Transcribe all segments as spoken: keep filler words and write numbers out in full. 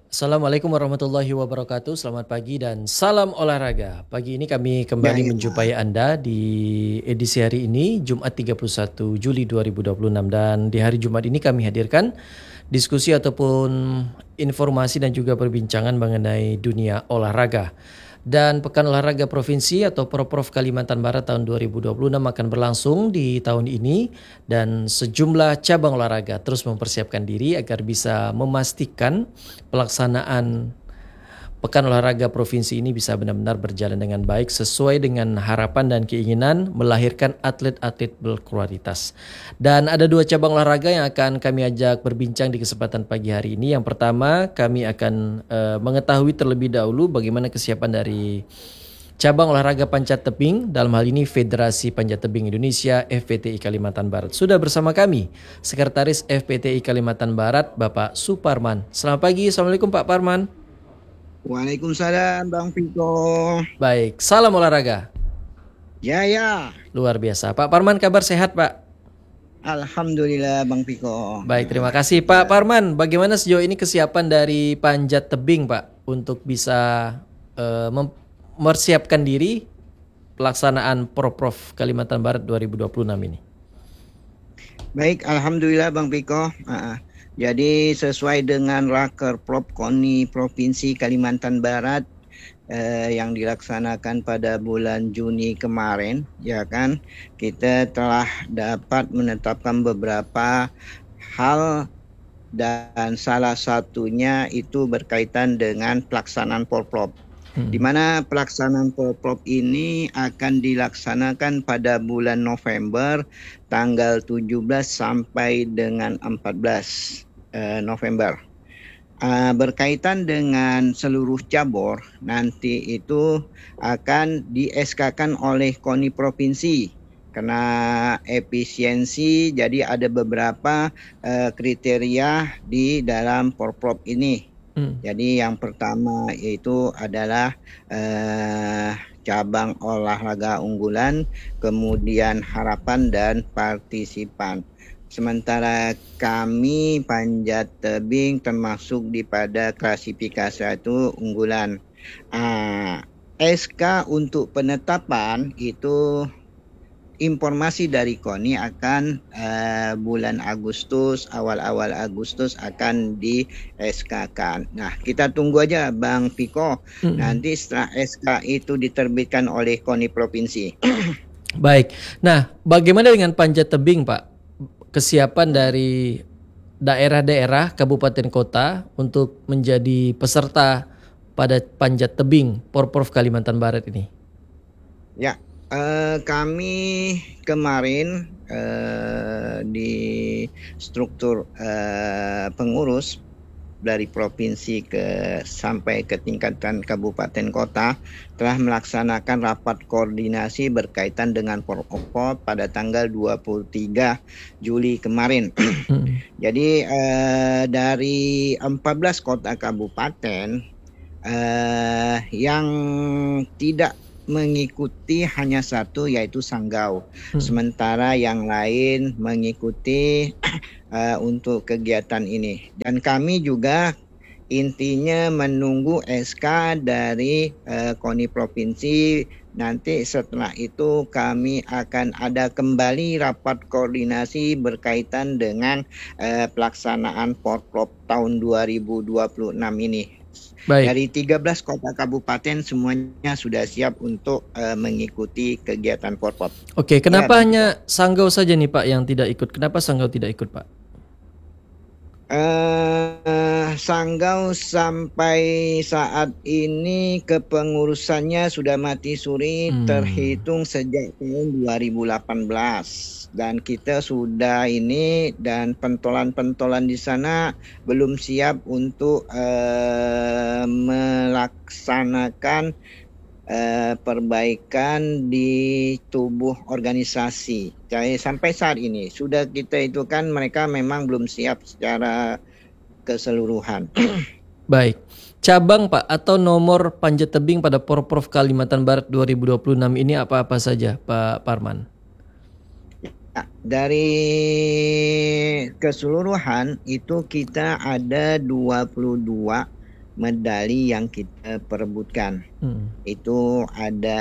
Assalamualaikum warahmatullahi wabarakatuh. Selamat pagi dan salam olahraga. Pagi ini kami Ya, kembali ya. menjumpai Anda di edisi hari ini, Jumat tiga puluh satu Juli dua ribu dua puluh enam, dan di hari Jumat ini kami hadirkan diskusi ataupun informasi dan juga perbincangan mengenai dunia olahraga. Dan Pekan Olahraga Provinsi atau Proprov Kalimantan Barat tahun dua ribu dua puluh enam akan berlangsung di tahun ini, dan sejumlah cabang olahraga terus mempersiapkan diri agar bisa memastikan pelaksanaan Pekan Olahraga Provinsi ini bisa benar-benar berjalan dengan baik sesuai dengan harapan dan keinginan melahirkan atlet-atlet berkualitas. Dan ada dua cabang olahraga yang akan kami ajak berbincang di kesempatan pagi hari ini. Yang pertama, kami akan uh, mengetahui terlebih dahulu bagaimana kesiapan dari cabang olahraga panjat tebing, dalam hal ini Federasi Panjat Tebing Indonesia F P T I Kalimantan Barat. Sudah bersama kami Sekretaris F P T I Kalimantan Barat, Bapak Suparman. Selamat pagi, Assalamualaikum Pak Parman. Waalaikumsalam Bang Vito. Baik, salam olahraga. Ya, ya. Luar biasa. Pak Parman, kabar sehat Pak? Alhamdulillah Bang Viko. Baik, terima Nah, kasih Pak ya. Parman. Bagaimana sejauh ini kesiapan dari panjat tebing Pak untuk bisa uh, mempersiapkan diri pelaksanaan Proprov Kalimantan Barat dua ribu dua puluh enam ini? Baik, Alhamdulillah Bang Viko. Uh, jadi sesuai dengan Raker Prop KONI Provinsi Kalimantan Barat eh, yang dilaksanakan pada bulan Juni kemarin, ya kan, kita telah dapat menetapkan beberapa hal, dan salah satunya itu berkaitan dengan pelaksanaan Porprov. Hmm. Di mana pelaksanaan Porprov ini akan dilaksanakan pada bulan November tanggal tujuh belas sampai dengan empat belas eh, November. Uh, berkaitan dengan seluruh cabur, nanti itu akan di S K-kan oleh KONI Provinsi karena efisiensi. Jadi ada beberapa uh, kriteria di dalam Porprov ini. Hmm. Jadi yang pertama yaitu adalah uh, cabang olahraga unggulan, kemudian harapan dan partisipan. Sementara kami panjat tebing termasuk di pada klasifikasi itu unggulan. Uh, S K untuk penetapan itu informasi dari KONI akan uh, bulan Agustus, awal-awal Agustus akan di S K-kan. Nah, kita tunggu aja Bang Piko. Mm-hmm. Nanti setelah S K itu diterbitkan oleh KONI Provinsi. Baik. Nah, bagaimana dengan panjat tebing, Pak? Kesiapan dari daerah-daerah, kabupaten kota untuk menjadi peserta pada panjat tebing Porprov Kalimantan Barat ini? Ya, eh, kami kemarin eh, di struktur eh, pengurus dari provinsi ke sampai ke tingkatan kabupaten kota telah melaksanakan rapat koordinasi berkaitan dengan Porprov pada tanggal dua puluh tiga Juli kemarin. Hmm. Jadi eh, dari empat belas kota kabupaten eh, yang tidak mengikuti hanya satu, yaitu Sanggau. Hmm. Sementara yang lain mengikuti uh, untuk kegiatan ini. Dan kami juga intinya menunggu S K dari uh, KONI Provinsi. Nanti setelah itu kami akan ada kembali rapat koordinasi berkaitan dengan uh, pelaksanaan Porprov tahun dua ribu dua puluh enam ini. Baik. Dari tiga belas kota kabupaten semuanya sudah siap untuk uh, mengikuti kegiatan Porprov. Oke, kenapa ya, hanya Sanggau saja nih Pak yang tidak ikut? Kenapa Sanggau tidak ikut Pak? Uh, Sanggau sampai saat ini kepengurusannya sudah mati suri, hmm. terhitung sejak tahun dua ribu delapan belas. Dan kita sudah ini, dan pentolan-pentolan di sana belum siap untuk uh, melaksanakan uh, perbaikan di tubuh organisasi. Jadi sampai saat ini sudah kita itu kan mereka memang belum siap secara keseluruhan. Baik. Cabang Pak atau nomor panjat tebing pada Porprov Kalimantan Barat dua ribu dua puluh enam ini apa-apa saja Pak Parman? Dari keseluruhan itu kita ada dua puluh dua medali yang kita perebutkan. Hmm. Itu ada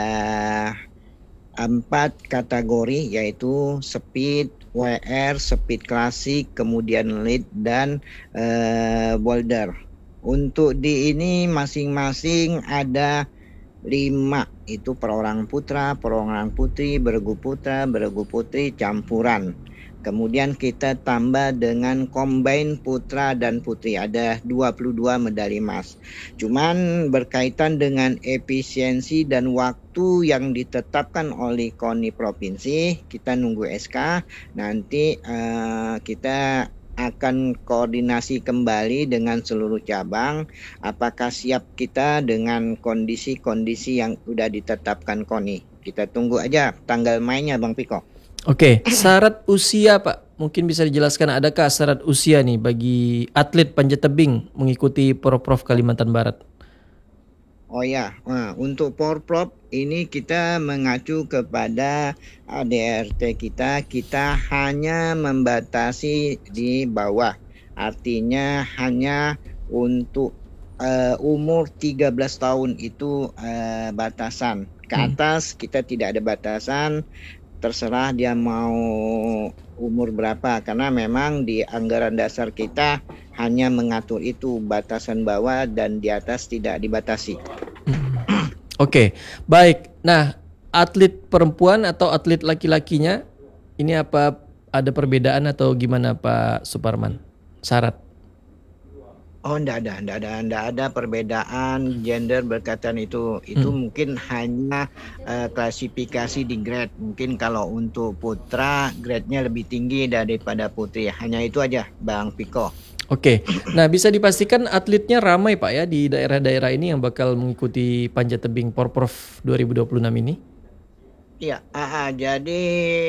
empat kategori, yaitu speed, W R, speed klasik, kemudian lead, dan uh, boulder. Untuk di ini masing-masing ada lima, itu per orang putra, per orang putri, beregu putra, beregu putri, campuran. Kemudian kita tambah dengan combine putra dan putri, ada dua puluh dua medali emas. Cuman berkaitan dengan efisiensi dan waktu yang ditetapkan oleh K O N I Provinsi, kita nunggu S K, nanti uh, kita akan koordinasi kembali dengan seluruh cabang apakah siap kita dengan kondisi-kondisi yang sudah ditetapkan K O N I. Kita tunggu aja tanggal mainnya Bang Piko. Oke, syarat usia Pak, mungkin bisa dijelaskan adakah syarat usia nih bagi atlet panjat tebing mengikuti Porprov Kalimantan Barat? Oh ya, nah, untuk Porprov ini kita mengacu kepada A D R T kita, kita hanya membatasi di bawah. Artinya hanya untuk uh, umur tiga belas tahun itu uh, batasan. Ke atas kita tidak ada batasan, terserah dia mau umur berapa, karena memang di anggaran dasar kita hanya mengatur itu, batasan bawah dan di atas tidak dibatasi. Oke, okay. Baik. Nah, atlet perempuan atau atlet laki-lakinya ini apa ada perbedaan atau gimana Pak Suparman? Syarat? Oh, enggak ada, enggak ada, enggak ada perbedaan gender berkaitan itu. Itu hmm. mungkin hanya uh, klasifikasi di grade. Mungkin kalau untuk putra grade-nya lebih tinggi daripada putri. Hanya itu aja, Bang Piko. Oke, nah bisa dipastikan atletnya ramai Pak ya di daerah-daerah ini yang bakal mengikuti panjat tebing Porprov dua ribu dua puluh enam ini? Ya, aha, jadi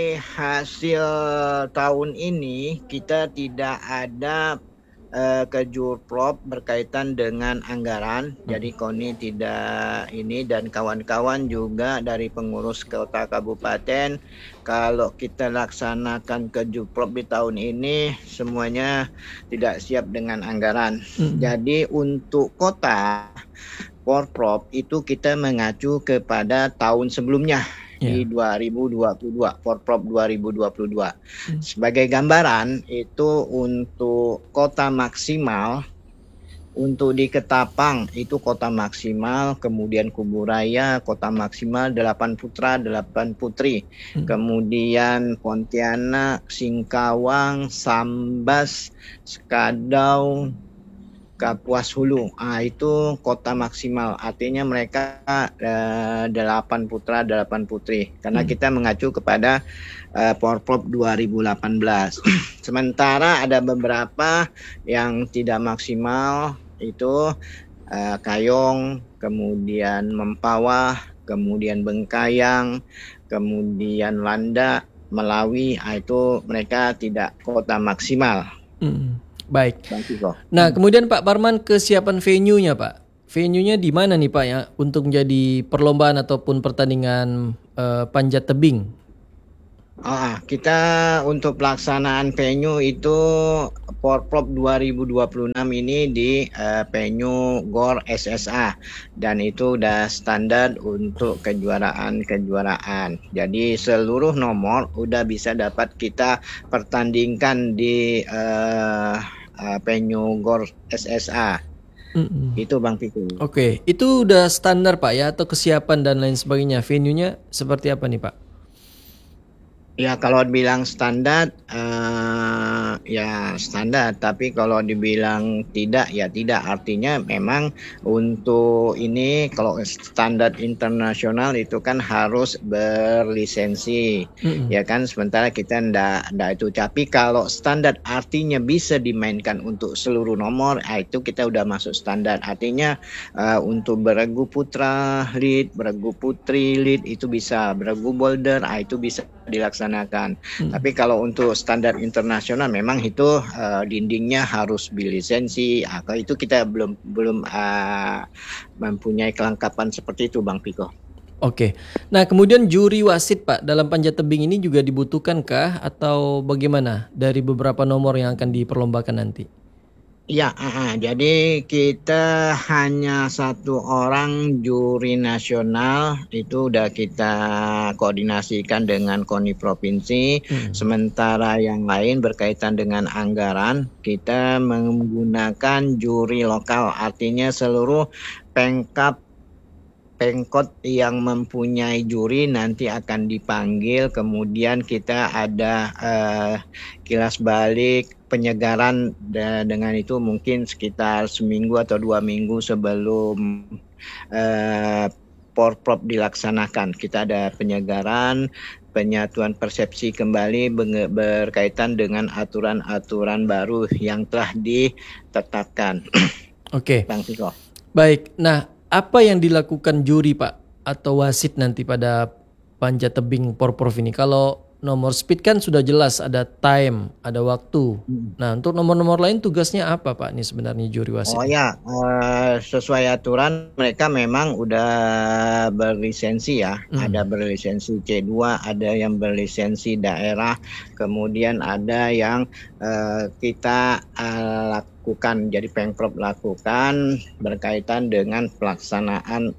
hasil tahun ini kita tidak ada uh, kejurprov berkaitan dengan anggaran. Hmm. Jadi K O N I tidak ini, dan kawan-kawan juga dari pengurus kota kabupaten, kalau kita laksanakan kejurprov di tahun ini semuanya tidak siap dengan anggaran. Hmm. Jadi untuk kota Porprov itu kita mengacu kepada tahun sebelumnya. Yeah. Di dua ribu dua puluh dua, Porprov dua ribu dua puluh dua. Hmm. Sebagai gambaran itu untuk kota maksimal, untuk di Ketapang itu kota maksimal, kemudian Kuburaya kota maksimal delapan putra, delapan putri. Hmm. Kemudian Pontianak, Singkawang, Sambas, Sekadau, Kapuas Hulu, ah, itu kota maksimal, artinya mereka uh, delapan putra, delapan putri, karena hmm. kita mengacu kepada uh, Porprov dua ribu delapan belas. Sementara ada beberapa yang tidak maksimal, itu uh, Kayong, kemudian Mempawah, kemudian Bengkayang, kemudian Landa, Melawi, ah, itu mereka tidak kota maksimal. Hmm. Baik. Nah, kemudian Pak Parman, kesiapan venue-nya Pak. Venue-nya di mana nih Pak ya untuk menjadi perlombaan ataupun pertandingan uh, panjat tebing? Ah, kita untuk pelaksanaan venue itu Porprov dua ribu dua puluh enam ini di uh, venue G O R S S A, dan itu udah standar untuk kejuaraan-kejuaraan. Jadi seluruh nomor udah bisa dapat kita pertandingkan di uh, uh, venue G O R S S A. Mm-hmm. Itu Bang Piku. Oke, okay. Itu udah standar Pak ya, atau kesiapan dan lain sebagainya. Venue-nya seperti apa nih Pak? Ya kalau dibilang standar, uh, ya standar. Tapi kalau dibilang tidak, ya tidak. Artinya memang untuk ini kalau standar internasional itu kan harus berlisensi, mm-hmm. ya kan. Sementara kita ndak ndak itu. Tapi kalau standar artinya bisa dimainkan untuk seluruh nomor, ah, itu kita udah masuk standar. Artinya uh, untuk beregu putra lead, beregu putri lead itu bisa, beregu boulder, ah, itu bisa dilaksanakan. Hmm. Tapi kalau untuk standar internasional memang itu uh, dindingnya harus berlisensi. Atau itu kita belum belum uh, mempunyai kelengkapan seperti itu Bang Piko. Oke. Nah, kemudian juri wasit Pak dalam panjat tebing ini juga dibutuhkankah atau bagaimana dari beberapa nomor yang akan diperlombakan nanti? Ya, ah, ah. Jadi kita hanya satu orang juri nasional, itu udah kita koordinasikan dengan KONI provinsi. Hmm. Sementara yang lain berkaitan dengan anggaran, kita menggunakan juri lokal, artinya seluruh pengkap Pengkot yang mempunyai juri nanti akan dipanggil, kemudian kita ada uh, kilas balik penyegaran, dan dengan itu mungkin sekitar seminggu atau dua minggu sebelum uh, Porprov dilaksanakan. Kita ada penyegaran, penyatuan persepsi kembali berkaitan dengan aturan-aturan baru yang telah ditetapkan. Oke. Bang Tiko. Baik, nah apa yang dilakukan juri Pak atau wasit nanti pada panjat tebing Porprov ini? Kalau nomor speed kan sudah jelas ada time, ada waktu. Nah untuk nomor-nomor lain tugasnya apa Pak ini sebenarnya juri wasit? Oh ya, uh, sesuai aturan mereka memang udah berlisensi ya. Hmm. Ada berlisensi C dua, ada yang berlisensi daerah, kemudian ada yang uh, kita uh, lakukan, jadi Pengprov lakukan berkaitan dengan pelaksanaan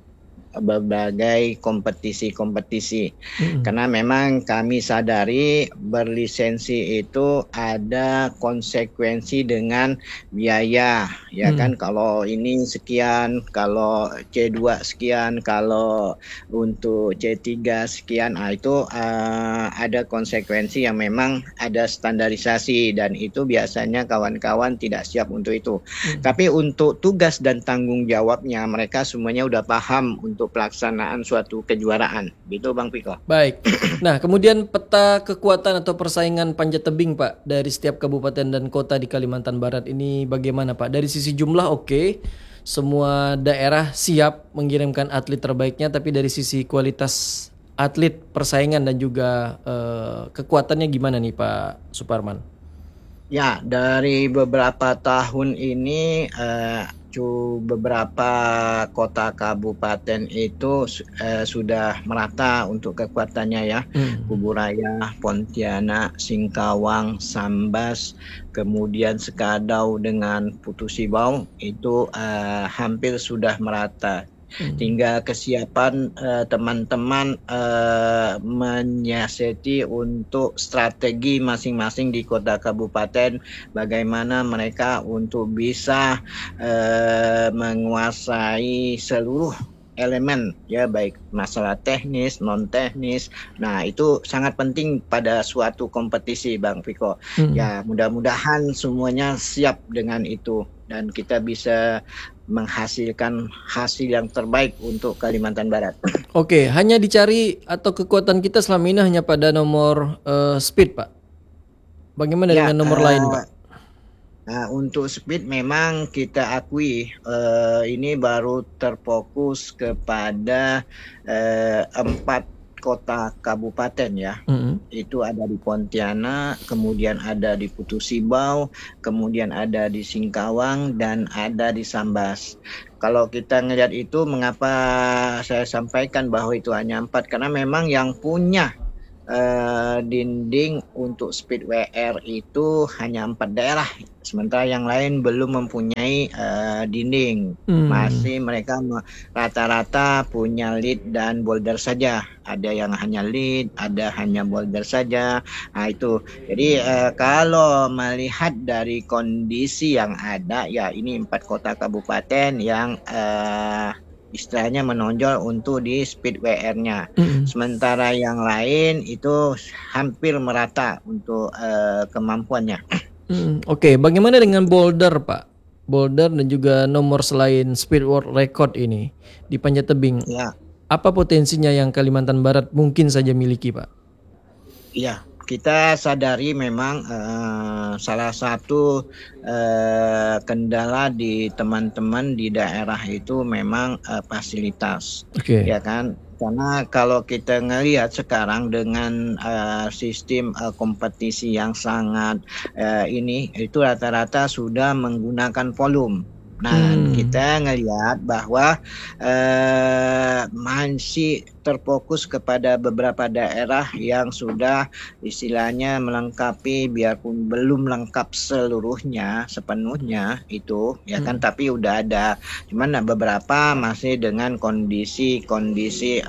berbagai kompetisi-kompetisi. Hmm. Karena memang kami sadari berlisensi itu ada konsekuensi dengan biaya, ya hmm. kan, kalau ini sekian, kalau C dua sekian, kalau untuk C tiga sekian, nah itu uh, ada konsekuensi yang memang ada standarisasi, dan itu biasanya kawan-kawan tidak siap untuk itu. Hmm. Tapi untuk tugas dan tanggung jawabnya mereka semuanya udah paham untuk pelaksanaan suatu kejuaraan, gitu Bang Piko. Baik. Nah, kemudian peta kekuatan atau persaingan panjat tebing Pak dari setiap kabupaten dan kota di Kalimantan Barat ini bagaimana Pak? Dari sisi jumlah oke, okay. Semua daerah siap mengirimkan atlet terbaiknya, tapi dari sisi kualitas atlet, persaingan dan juga uh, kekuatannya gimana nih Pak Suparman? Ya, dari beberapa tahun ini uh, beberapa kota kabupaten itu uh, sudah merata untuk kekuatannya ya. Hmm. Kuburaya, Pontianak, Singkawang, Sambas, kemudian Sekadau dengan Putusibau itu uh, hampir sudah merata. Hmm. Tinggal kesiapan uh, teman-teman uh, menyiasati untuk strategi masing-masing di kota kabupaten, bagaimana mereka untuk bisa uh, menguasai seluruh elemen ya, baik masalah teknis, non teknis. Nah, itu sangat penting pada suatu kompetisi Bang Viko. Hmm. Ya, mudah-mudahan semuanya siap dengan itu dan kita bisa menghasilkan hasil yang terbaik untuk Kalimantan Barat. Oke, hanya dicari atau kekuatan kita selama ini hanya pada nomor uh, speed, Pak. Bagaimana ya, dengan nomor uh, lain, Pak? Nah, untuk speed memang kita akui uh, ini baru terfokus kepada uh, empat kota kabupaten ya. Mm-hmm. Itu ada di Pontianak, kemudian ada di Putusibau, kemudian ada di Singkawang, dan ada di Sambas. Kalau kita ngelihat itu, mengapa saya sampaikan bahwa itu hanya empat? Karena memang yang punya uh, dinding untuk speed W R itu hanya empat daerah, sementara yang lain belum mempunyai uh, dinding. Hmm. Masih mereka rata-rata punya lead dan boulder saja. Ada yang hanya lead, ada hanya boulder saja. Nah itu. Jadi uh, kalau melihat dari kondisi yang ada, ya ini empat kota kabupaten yang uh, istilahnya menonjol untuk di speed W R-nya. Mm-hmm. Sementara yang lain itu hampir merata untuk uh, kemampuannya. Mm, Oke, okay. Bagaimana dengan boulder, Pak? Boulder dan juga nomor selain speed world record ini di panjat tebing. Ya. Apa potensinya yang Kalimantan Barat mungkin saja miliki, Pak? Iya. Kita sadari memang uh, salah satu uh, kendala di teman-teman di daerah itu memang uh, fasilitas, okay. Ya kan? Karena kalau kita ngelihat sekarang dengan uh, sistem uh, kompetisi yang sangat uh, ini, itu rata-rata sudah menggunakan volume. Nah, hmm. kita ngelihat bahwa uh, masih terfokus kepada beberapa daerah yang sudah istilahnya melengkapi, biarpun belum lengkap seluruhnya sepenuhnya itu ya kan, hmm. tapi udah ada, cuman beberapa masih dengan kondisi-kondisi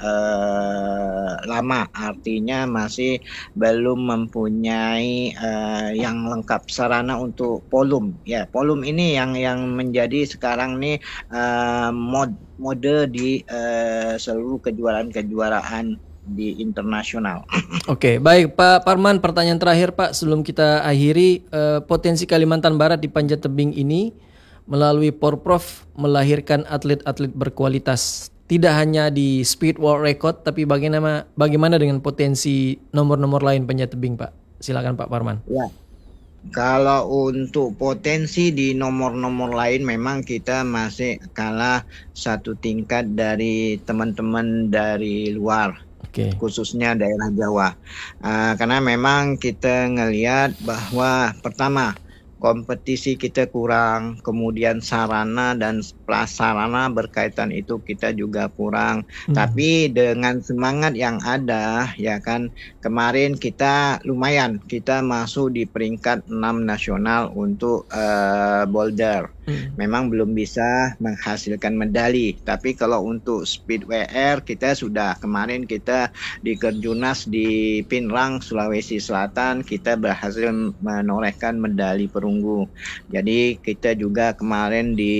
uh, lama, artinya masih belum mempunyai uh, yang lengkap sarana untuk volume ya. Volume ini yang yang menjadi sekarang nih uh, mod mode di uh, seluruh kejuaraan-kejuaraan di internasional. Oke, baik Pak Parman, pertanyaan terakhir Pak sebelum kita akhiri, uh, potensi Kalimantan Barat di panjat tebing ini melalui Porprov melahirkan atlet-atlet berkualitas, tidak hanya di speed world record, tapi bagaimana bagaimana dengan potensi nomor-nomor lain panjat tebing Pak? Silakan Pak Parman. Ya. Kalau untuk potensi di nomor-nomor lain memang kita masih kalah satu tingkat dari teman-teman dari luar, okay. khususnya daerah Jawa. Uh, karena memang kita ngelihat bahwa pertama kompetisi kita kurang, kemudian sarana dan prasarana berkaitan itu kita juga kurang. Hmm. Tapi dengan semangat yang ada, ya kan, kemarin kita lumayan, kita masuk di peringkat enam nasional untuk uh, boulder. Hmm. Memang belum bisa menghasilkan medali, tapi kalau untuk speed W R kita sudah, kemarin kita di Kerjunas di Pinrang, Sulawesi Selatan, kita berhasil menorehkan medali perunggu. Jadi kita juga kemarin di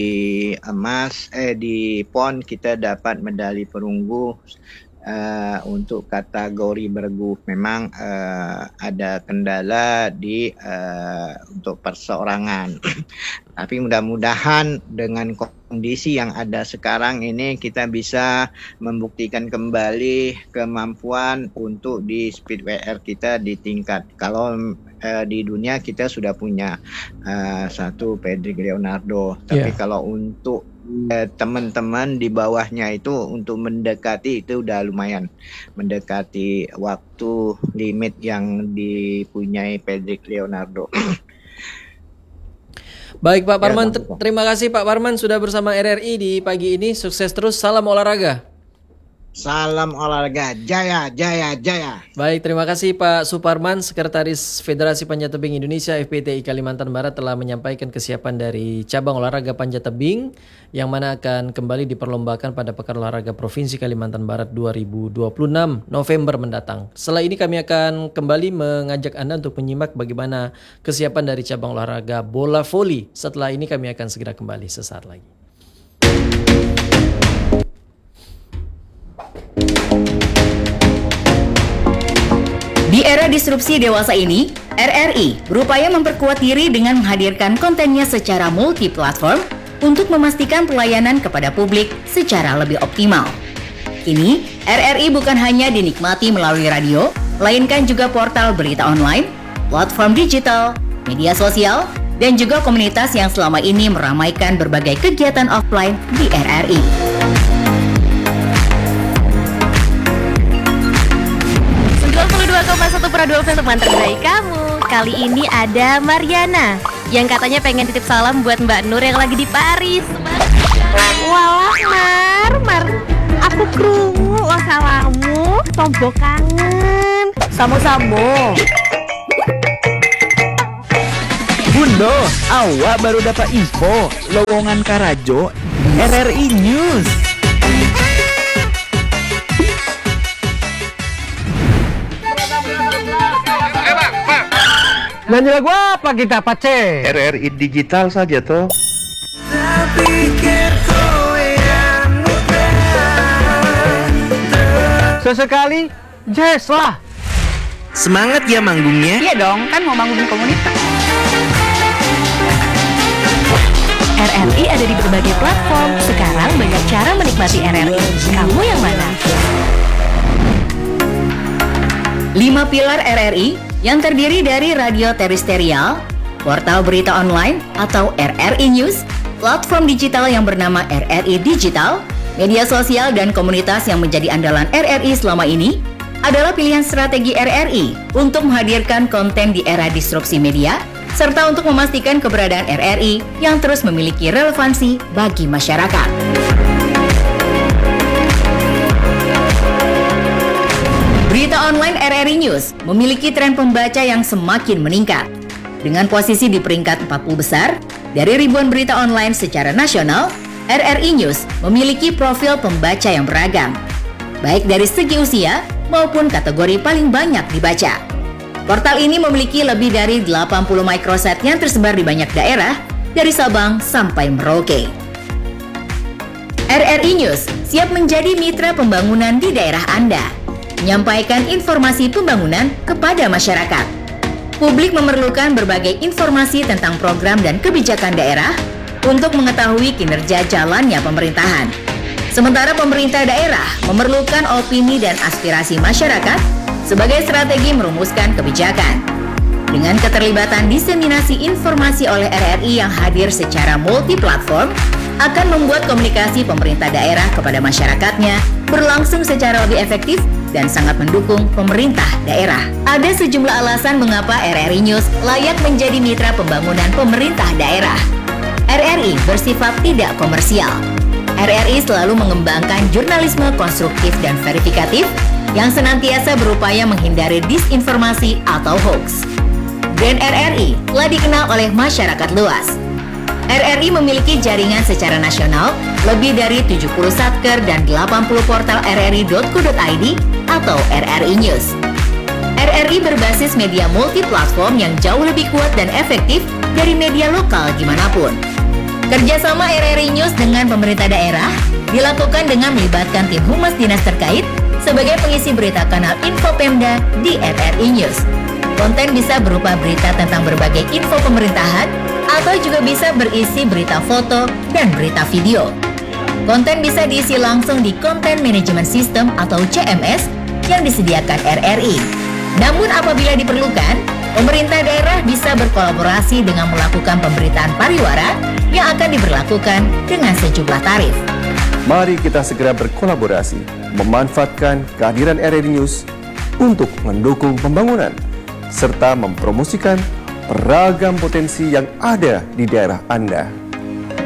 emas, eh di pon kita dapat medali perunggu. Uh, untuk kategori bergu memang uh, ada kendala di uh, untuk perseorangan. Tapi mudah-mudahan dengan kondisi yang ada sekarang ini kita bisa membuktikan kembali kemampuan untuk di speed W R kita di tingkat. Kalau uh, di dunia kita sudah punya uh, satu Pedrick Leonardo, tapi yeah. kalau untuk Eh, teman-teman di bawahnya itu untuk mendekati itu udah lumayan mendekati waktu limit yang dipunyai Pedrick Leonardo. Baik Pak Parman, ya, terima kasih Pak Parman sudah bersama R R I di pagi ini. Sukses terus, salam olahraga. Salam olahraga, jaya, jaya, jaya. Baik, terima kasih Pak Suparman, Sekretaris Federasi Panjat Tebing Indonesia F P T I Kalimantan Barat telah menyampaikan kesiapan dari cabang olahraga panjat tebing yang mana akan kembali diperlombakan pada Pekan Olahraga Provinsi Kalimantan Barat dua ribu dua puluh enam November mendatang. Setelah ini kami akan kembali mengajak Anda untuk menyimak bagaimana kesiapan dari cabang olahraga bola voli. Setelah ini kami akan segera kembali sesaat lagi. Di era disrupsi dewasa ini, R R I berupaya memperkuat diri dengan menghadirkan kontennya secara multi-platform untuk memastikan pelayanan kepada publik secara lebih optimal. Kini, R R I bukan hanya dinikmati melalui radio, melainkan juga portal berita online, platform digital, media sosial, dan juga komunitas yang selama ini meramaikan berbagai kegiatan offline di R R I. dua koma satu Prado F M teman terbaik kamu. Kali ini ada Mariana yang katanya pengen titip salam buat Mbak Nur yang lagi di Paris. Walah Mar, Mar, aku krungu wasalamu, tombo kangen. Samo-samo. Bundo, awak baru dapat info lowongan Karajo R R I News. Nyanyi lagu apa kita Pace? R R I digital saja toh. Sesekali jazz lah. Semangat ya manggungnya. Iya dong, kan mau manggung komunitas. R R I ada di berbagai platform. Sekarang banyak cara menikmati R R I. Kamu yang mana? Lima pilar R R I yang terdiri dari radio terestrial, portal berita online atau R R I News, platform digital yang bernama R R I Digital, media sosial dan komunitas yang menjadi andalan R R I selama ini adalah pilihan strategi R R I untuk menghadirkan konten di era disrupsi media serta untuk memastikan keberadaan R R I yang terus memiliki relevansi bagi masyarakat. Berita online R R I News memiliki tren pembaca yang semakin meningkat. Dengan posisi di peringkat empat puluh besar, dari ribuan berita online secara nasional, R R I News memiliki profil pembaca yang beragam, baik dari segi usia maupun kategori paling banyak dibaca. Portal ini memiliki lebih dari delapan puluh microsite yang tersebar di banyak daerah, dari Sabang sampai Merauke. R R I News siap menjadi mitra pembangunan di daerah Anda, menyampaikan informasi pembangunan kepada masyarakat. Publik memerlukan berbagai informasi tentang program dan kebijakan daerah untuk mengetahui kinerja jalannya pemerintahan. Sementara pemerintah daerah memerlukan opini dan aspirasi masyarakat sebagai strategi merumuskan kebijakan. Dengan keterlibatan diseminasi informasi oleh R R I yang hadir secara multi-platform, akan membuat komunikasi pemerintah daerah kepada masyarakatnya berlangsung secara lebih efektif dan sangat mendukung pemerintah daerah. Ada sejumlah alasan mengapa R R I News layak menjadi mitra pembangunan pemerintah daerah. R R I bersifat tidak komersial. R R I selalu mengembangkan jurnalisme konstruktif dan verifikatif yang senantiasa berupaya menghindari disinformasi atau hoax. Brand R R I telah dikenal oleh masyarakat luas. R R I memiliki jaringan secara nasional lebih dari tujuh puluh satker dan delapan puluh portal r r i dot co dot i d atau R R I News. R R I berbasis media multi-platform yang jauh lebih kuat dan efektif dari media lokal dimanapun. Kerjasama R R I News dengan pemerintah daerah dilakukan dengan melibatkan tim humas dinas terkait sebagai pengisi berita kanal Info Pemda di R R I News. Konten bisa berupa berita tentang berbagai info pemerintahan atau juga bisa berisi berita foto dan berita video. Konten bisa diisi langsung di Content Management System atau C M S yang disediakan R R I. Namun apabila diperlukan, pemerintah daerah bisa berkolaborasi dengan melakukan pemberitaan pariwara yang akan diberlakukan dengan sejumlah tarif. Mari kita segera berkolaborasi, memanfaatkan kehadiran R R I News untuk mendukung pembangunan serta mempromosikan beragam potensi yang ada di daerah Anda.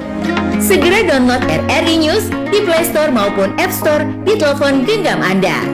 Segera download R R I News di Play Store maupun App Store di telepon genggam Anda.